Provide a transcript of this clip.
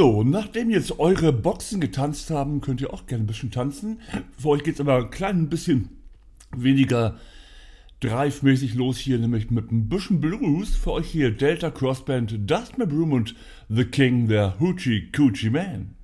So, nachdem jetzt eure Boxen getanzt haben, könnt ihr auch gerne ein bisschen tanzen. Für euch geht es aber ein klein bisschen weniger drive-mäßig los hier, nämlich mit ein bisschen Blues. Für euch hier Delta Crossband, Dust My Broom und The King, der Hoochie Coochie Man.